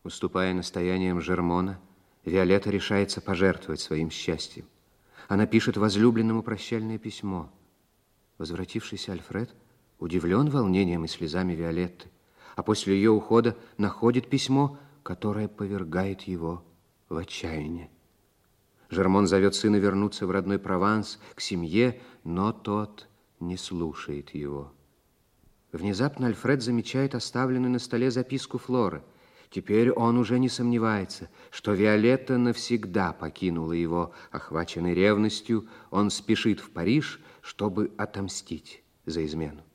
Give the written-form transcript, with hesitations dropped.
Уступая настояниям Жермона, Виолетта решается пожертвовать своим счастьем. Она пишет возлюбленному прощальное письмо. Возвратившийся Альфред удивлен волнением и слезами Виолетты, а после ее ухода находит письмо, которое повергает его в отчаяние. Жермон зовет сына вернуться в родной Прованс, к семье, но тот не слушает его. Внезапно Альфред замечает оставленную на столе записку Флоры. Теперь он уже не сомневается, что Виолетта навсегда покинула его. Охваченный ревностью, он спешит в Париж, чтобы отомстить за измену.